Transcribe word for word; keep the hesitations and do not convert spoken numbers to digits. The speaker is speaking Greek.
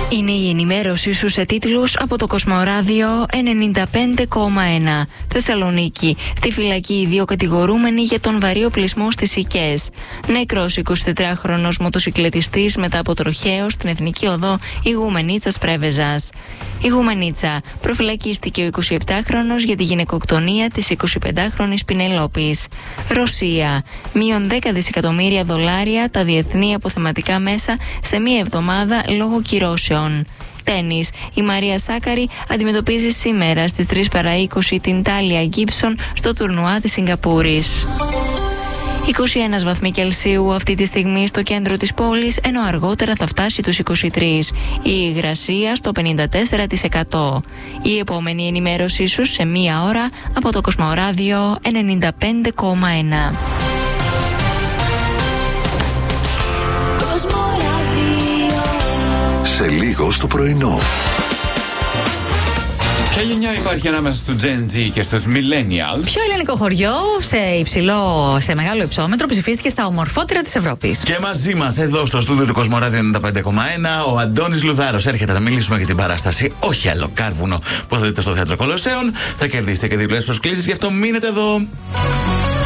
Είναι η ενημέρωση σου σε τίτλους από το Κοσμοράδιο ενενήντα πέντε κόμμα ένα. Θεσσαλονίκη. Στη φυλακή οι δύο κατηγορούμενοι για τον βαρύ οπλισμό στις Σικές. Νεκρός εικοσιτετράχρονος μοτοσικλετιστής μετά από τροχαίο στην Εθνική Οδό Ιγουμενίτσας Πρέβεζας. Ιγουμενίτσα. Προφυλακίστηκε ο εικοσιεπτάχρονος για τη γυναικοκτονία της εικοσιπεντάχρονης Πινελόπης. Ρωσία. Μείον δέκα δισεκατομμύρια δολάρια τα διεθνή αποθεματικά μέσα σε μία εβδομάδα λόγω κυρώσεων. Τένις. Η Μαρία Σάκαρη αντιμετωπίζει σήμερα στις τρεις παρά είκοσι την Τάλια Γκίψον στο τουρνουά της Σιγκαπούρης. είκοσι ένα βαθμοί Κελσίου αυτή τη στιγμή στο κέντρο της πόλης, ενώ αργότερα θα φτάσει τους είκοσι τρία. Η υγρασία στο πενήντα τέσσερα τοις εκατό. Η επόμενη ενημέρωσή σου σε μία ώρα από το Κοσμοράδιο ενενήντα πέντε κόμμα ένα. Σε λίγο στο πρωινό. Ποια γενιά υπάρχει ανάμεσα στο Gen Z και στους Millennials? Ποιο ελληνικό χωριό σε υψηλό, σε μεγάλο υψόμετρο ψηφίστηκε στα ομορφότερα της Ευρώπης? Και μαζί μας εδώ στο στούντιο του Κοσμοράδιο ενενήντα πέντε κόμμα ένα ο Αντώνης Λουδάρος έρχεται να μιλήσουμε για την παράσταση «Όχι άλλο κάρβουνο» που θα δείτε στο Θέατρο Κολοσσέων. Θα κερδίσετε και διπλές προσκλήσεις, γι' αυτό μείνετε εδώ.